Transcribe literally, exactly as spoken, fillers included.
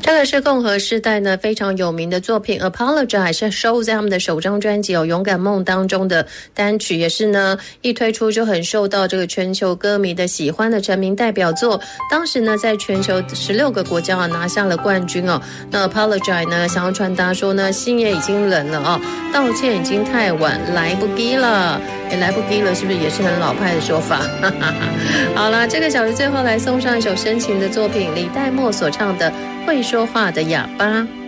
这个是共和时代呢非常有名的作品 Apologize， 是收录在他们的首张专辑哦勇敢梦当中的单曲，也是呢一推出就很受到这个全球歌迷的喜欢的成名代表作。当时呢在全球十六个国家啊拿下了冠军哦。那 Apologize 呢想要传达说呢心也已经冷了哦，道歉已经太晚，来不及了。也来不及了，是不是也是很老派的说法？好了，这个小时最后来送上一首深情的作品，李代沫所唱的《会说话的哑巴》。